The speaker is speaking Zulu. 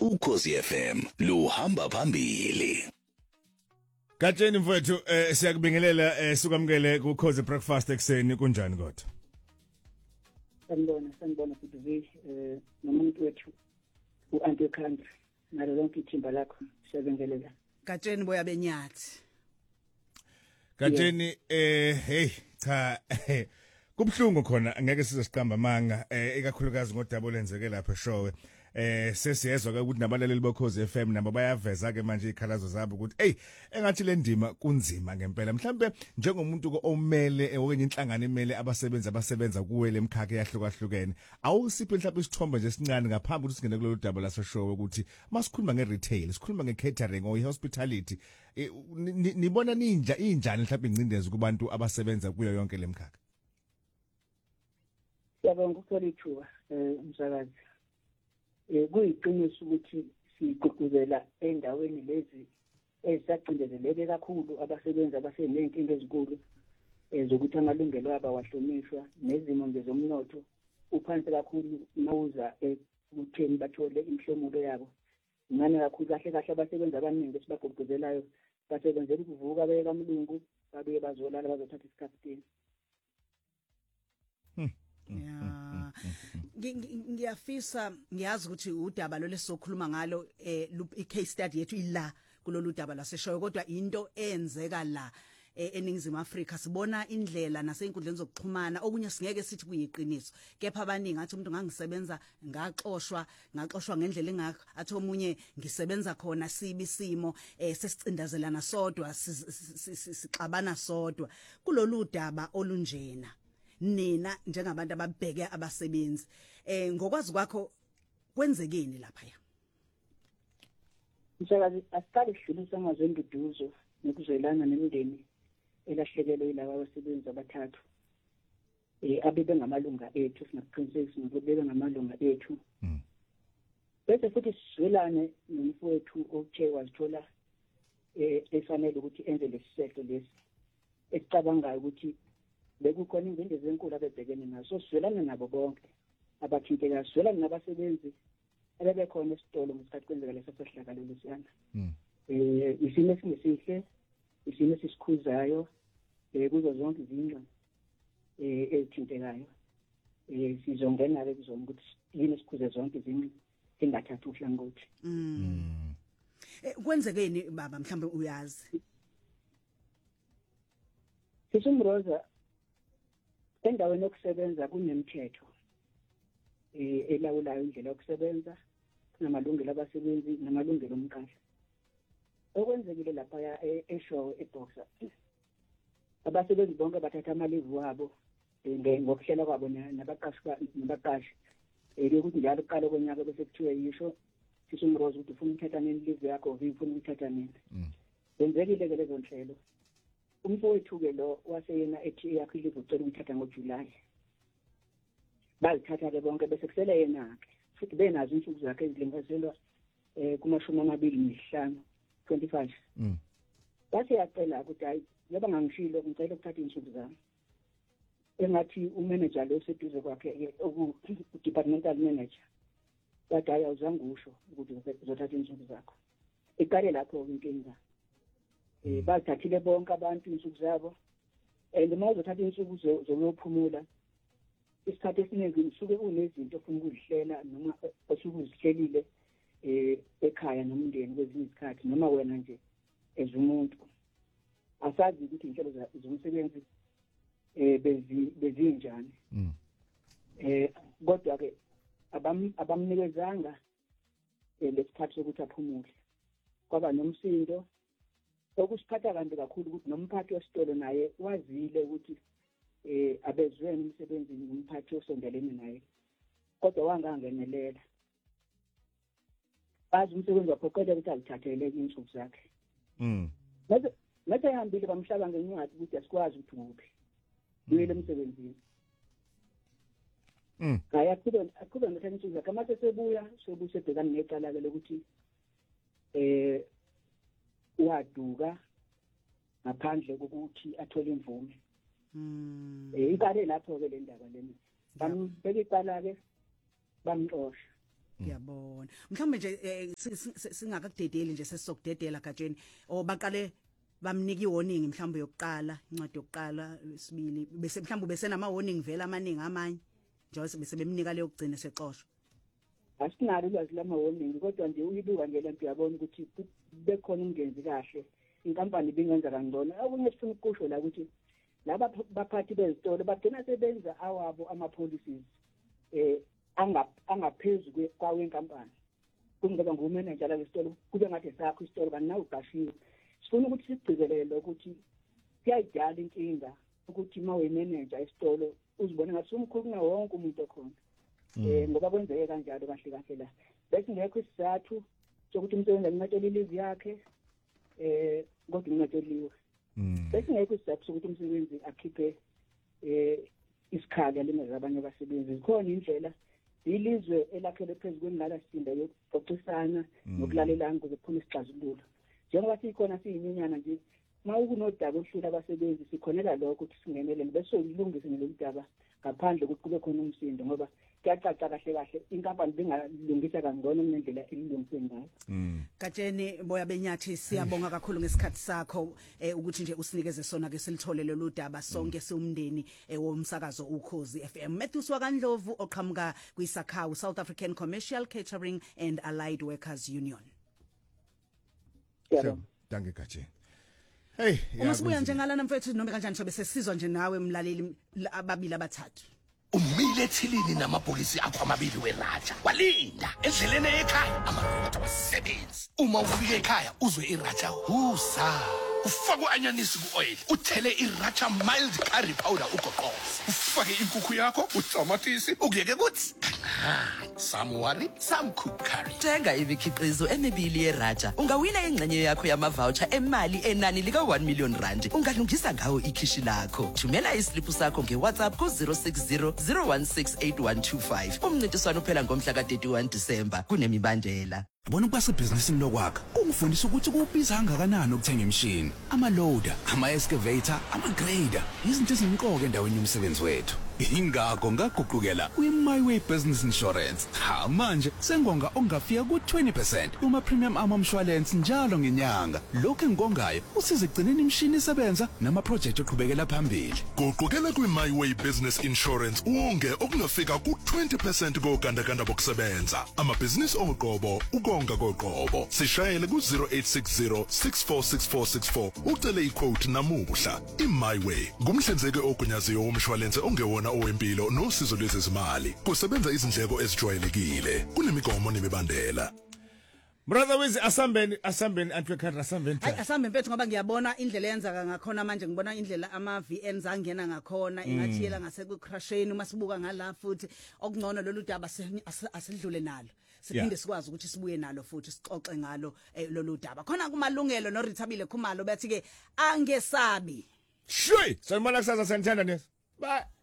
Ukhosi FM luhamba phambili. Katsheni mfowethu siyakubingelela sikwamukele ku Khosi Breakfast ekseni kunjani kodwa? Sanibona futhi nomuntu wethu uAnti Country nalo lonke ithimba lakho siyabingelela. Katsheni boya benyathi. Katsheni hey cha kubhlungu khona angeke sizosiqamba manga ekakhulukazi ngodaba olenzeke lapha eshowe sesiyezwa ke ukuthi nabalaleli bokhozi FM nabo bayaveza ke manje ikhalazo zabo ukuthi hey engathi le ndima kunzima ngempela mhlambe njengomuntu omele okwenye inhlangano emele abasebenza kuwe lemkhakha yahlukahlukene awusiphe mhlawumbe isithombe nje esincane ngaphambi ukuthi singene kulolu daba laseshowe ukuthi masikhuluma ngeretail sikhuluma ngecatering or hospitality nibona injani mhlawumbe incindezi kubantu abasebenza kuyo yonke lemkhakha. Siyabonga ukuthola ithuba umsakazi. Kuyiqiniso ukuthi sigqugquzela endaweni lezi ezisacindezeleke kakhulu abasebenzi abasenenkinga ezinkulu zokuthi amalungelo abo awahlonishwa nezimo nje zomnotho uphansi kakhulu mawuza ekutheni bathole imhlomulo yabo. Ngane kakhulu kahle abasebenzi abaningi esibagqugquzelayo basebenzela ukuvuka beye kaMlungu babuye bazolala bazothatha isikhathi. Yeah. Ngiyafisa ngiyazi ukuthi udaba lo lesizokhuluma ngalo i-case study yethu ila kulolu daba laseshowe kodwa into enzeka la eNingizimu Afrika sibona indlela naseinkundleni zokuxhumana okunye singeke sithi kuyiqiniso kepha abaningi athi umuntu ngangisebenza ngaxoshwa ngendlela engakho athi omunye ngisebenza khona sibi simo sesicindazelana sodwa sixabana sodwa kulolu daba olunjena nina njengabantu ababheke abasebenzi ngokwazi kwakho kwenzekeni lapha ya Msakazi asiqale sidlulisa amazwenduduzo nokuzwelana nemindeni elahlekelwe yilabo abasebenzi abathathu abibe ngamalunga ethu sinakuqinisekisa ukuthi bebe ngamalunga ethu bese futhi sizwelane nomfowethu othe wazithola efanele ukuthi enze lesisehlo lesi esicabangayo ukuthi bekukhona ingcindezi enkulu abebhekene nazo sizwelana nabo bonke abathinteka sizwelana nabasebenzi abebekhona esitolo ngesikhathi kwenzeka leso sehlakalo lesiyana isimo esingesihle isimo esisikhuzayo kuzo zonke izinto ezithintekayo sizongena ke kuzona ukuthi yini esikhuze zonke izinto engathatha uhlangothi kwenzekeni baba mhlambe uyazi Sisumroza endaweni yokusebenza kunemithetho elawulayo indlela yokusebenza namalungelo abasebenzi namalungelo omqashi okwenzekile lapha eshowe eBoxer abasebenzi bonke bathatha amalivu wabo ngokuhlela kwabo nabaqashi ukuthi njalo uqala konyaka bese kuthiwa yisho Sisumroza ukuthi ufuna ukuthatha nini live yakho ufuna ukuthatha nini kwenzekile ke lezo nhlelo umfowethu ke lo waseyena ethi yakhe live ucela ukuthatha ngoJuly bazithatha ke bonke bese kusele yena ke futhi benazo insuku zakhe ezilinganiselwa kuma-25 base yacela ukuthi hayi njengoba ngangishilo ngicela ukuthatha insuku zami engathi umanager lo seduze kwakhe departmental manager bathi hayi awuzange usho ukuthi uzothatha insuku zakho iqale lapho inkinga bathathile bonke abantu insuku zabo noma uzothatha insuku zokuphumula isikhathi esiningi usuke unezinto ofuna ukuzihlela noma osuke uzihlelile ekhaya nomndeni kwezinye izikhathi noma wena nje ezumuntu asazi ukuthi inhlelo zomsebenzi bezinjani kodwa ke abamnikezanga lesikhathi sokuthi aphumule kwaba nomsindo okusiphatha kanti kakhulu ukuthi nomphathi wesitolo naye wazile ukuthi abezweni umsebenzini nomphathi osondelene naye kodwa wangangenelela bazi umsebenzi waphoqela ukuthi azithathele insuku zakhe mase ehambile bamhlaba ngencwadi ukuthi asikwazi ukuthi kuphi uyele emsebenzini hayi aqhubeka ngethatha insuku zakhe mase sebuya sebekani necala ke lokuthi waduka ngaphandle kokuthi athole imvume ikale lapho ke le ndaba lena bambeka icala ke bamxosha ngiyabona mhlawumbe nje singakakudedeli nje sesizokudedela Gatsheni baqale bamnika iwarning mhlawumbe yokuqala incwadi yokuqala sibili bese mhlawumbe besenama warning vela amaningi amanye njengoba bese bemnika leyo kugcina sexoshwa asinalo ulwazi lama-warning kodwa nje uyibuka nje lento uyabona ukuthi bekhona ungenzi kahle inkampani ibingenza kangcono okunye sifuna ukusho la ukuthi laba baphathi bezitolo bagcina sebenza awabo ama-policies angaphezulu kwawenkampani kungaba ngumanager la lesitolo kube ngathi sakho isitolo kanti nawe uqashiwe sifuna ukuthi sigcizelele ukuthi kuyayidala inkinga ukuthi uma uyimanager esitolo uzibone ngathi umkhulu kunawo wonke umuntu okhona ngoba kwenzeke kanjalo kahle kahle la bese ngekho isizathu sokuthi umsebenzi anqatshelile ilivi yakhe kodwa unqatsheliwe bese ngekho isizathu sokuthi umsebenzi akhiphe isikhali alimeza abanye abasebenzi zikhona indlela ilizwe elakhele phezulu kwengqalasizinda yokuxoxisana nokulalelana ukuze kuphuma isixazululo njengoba sikhona siyinyunyana nje uma kunodaba oluhlula abasebenzi sikhonela lokho ukuthi singenele bese ulungise ngelodaba ngaphandle ukuthi kube khona umsindo ngoba kuyacaca kahle kahle inkampani bengalungisa kangcono ngendlela elilungise ngayo. Gatsheni Boya Benyathi siyabonga kakhulu ngesikhathi sakho ukuthi nje usinikeze sona ke silithole lolu daba sonke siumndeni womsakazo Ukhozi FM. Matthews waKandlovu oqhamuka kwiSakhawu South African Commercial Catering and Allied Workers Union. Danke Gatsheni. Hey, umasibuya njengalana mfethu noma kanjani sobe sesizwa nje nawe umlaleli ababili abathathu. Umile ethilini namabhokisi akho amabili weRaja walinda endleleni ekhaya amadoda wasebenza uma ufika ekhaya uzwe iRaja husa ufake anyanisi kuoil uthele iRaja mild curry powder ugoqoze ufake inkukhu yakho utamatisi ukuyeke kuthi samwari some cook curry thenga imikhiqizo emibili yeRaja ungawina ingxenye yakho yama-voucher emali enani lika 1 million rand ungalungisa ngawo ikhishi lakho thumela isliphu sakho ngeWhatsApp ku 060 umncintiswano uphela ngomhla ka-31 Disemba kunemibandela. Bona ukuba sebhizinisini lokwakha kungifundisa ukuthi kubiza kangakanani ukuthenga imishini ama-loader ama-excavator ama-grader izinto ezimqoka endaweni yomsebenzi wethu ingakho ngaguqukela kwi-MyWay Business Insurance manje sengonga ongafika ku-20% kuma-premium ama-mshwalense njalo ngenyanga lokhu engikongayo usiza ekugcineni imishini isebenza nama-project oqhubekela phambili guqukela kwi-MyWay Business Insurance wonge okungafika ku-20% kogandaganda bokusebenza amabhizinisi oqobo ukonga koqobo sishayele ku-0860 646464 ucele iquote namuhla i-MyWay ngumhlinzeki ogunyaziwe womshwalense ongewona owempilo nosizo lwezezimali kusebenza izindleko ezijwayelekile kunemigomo nemibandela. Brother Wizi asambeni Antwekhanda asambeni. Hayi asambe mfethu ngoba ngiyabona indlela yenzaka ngakhona manje ngibona indlela ama-VNs angena ngakhona ingathiyela ngase ku-crasheni uma sibuka ngala futhi okungcono lolu daba asidlule nalo. Siphinde sikwazi ukuthi sibuye nalo futhi sixoxe ngalo lolu daba. Khona kumalungelo noRithabile Khumalo bathi ke angesabi. Shwe, sanibona kusasa sanithanda nesi. Bye.